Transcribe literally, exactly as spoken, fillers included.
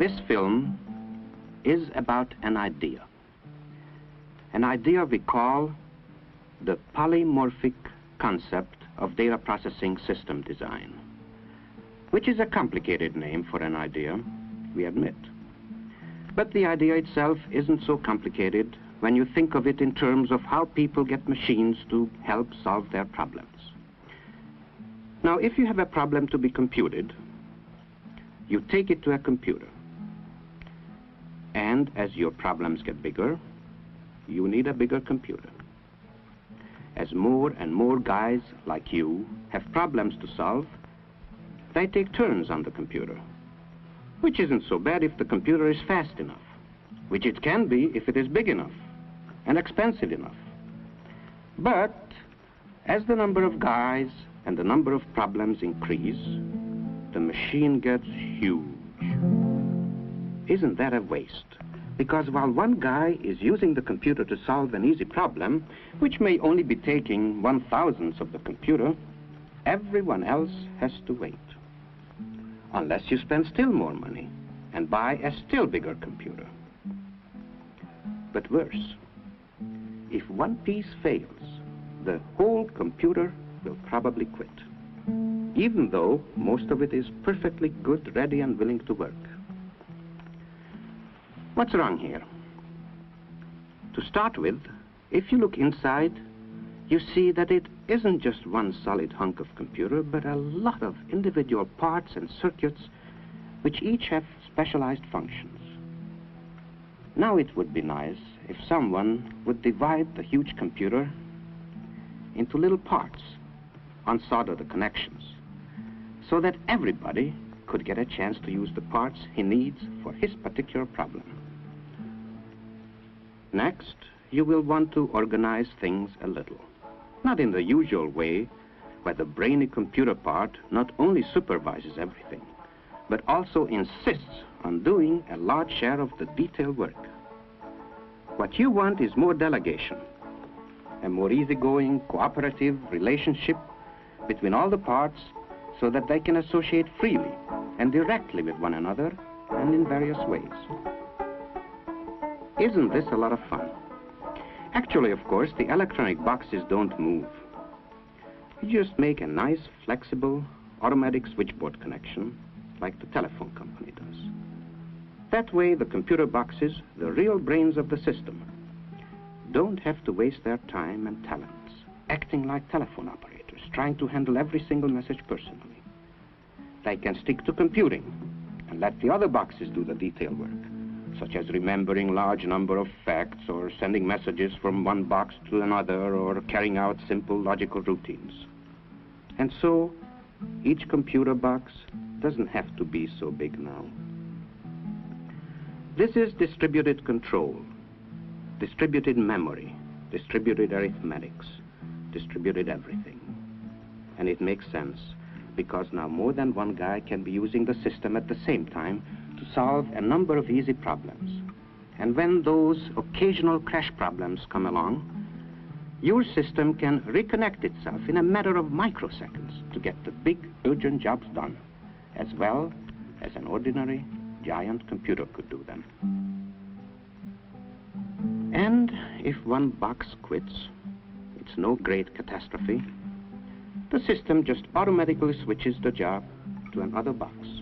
This film is about an idea. An idea we call the polymorphic concept of data processing system design, which is a complicated name for an idea, we admit. But the idea itself isn't so complicated when you think of it in terms of how people get machines to help solve their problems. Now, if you have a problem to be computed, you take it to a computer. And as your problems get bigger, you need a bigger computer. As more and more guys like you have problems to solve, they take turns on the computer, which isn't so bad if the computer is fast enough, which it can be if it is big enough and expensive enough. But as the number of guys and the number of problems increase, the machine gets huge. Isn't that a waste? Because while one guy is using the computer to solve an easy problem, which may only be taking one thousandth of the computer, everyone else has to wait. Unless you spend still more money and buy a still bigger computer. But worse, if one piece fails, the whole computer will probably quit, even though most of it is perfectly good, ready, and willing to work. What's wrong here? To start with, if you look inside, you see that it isn't just one solid hunk of computer, but a lot of individual parts and circuits which each have specialized functions. Now it would be nice if someone would divide the huge computer into little parts, unsolder the connections, so that everybody could get a chance to use the parts he needs for his particular problem. Next, you will want to organize things a little. Not in the usual way, where the brainy computer part not only supervises everything, but also insists on doing a large share of the detailed work. What you want is more delegation, a more easygoing, cooperative relationship between all the parts so that they can associate freely and directly with one another and in various ways. Isn't this a lot of fun? Actually, of course, the electronic boxes don't move. You just make a nice, flexible, automatic switchboard connection like the telephone company does. That way, the computer boxes, the real brains of the system, don't have to waste their time and talents acting like telephone operators, trying to handle every single message personally. They can stick to computing and let the other boxes do the detail work, such as remembering large number of facts or sending messages from one box to another or carrying out simple logical routines. And so, each computer box doesn't have to be so big now. This is distributed control, distributed memory, distributed arithmetics, distributed everything. And it makes sense, because now more than one guy can be using the system at the same time to solve a number of easy problems. And when those occasional crash problems come along, your system can reconnect itself in a matter of microseconds to get the big, urgent jobs done, as well as an ordinary, giant computer could do them. And if one box quits, it's no great catastrophe. The system just automatically switches the job to another box.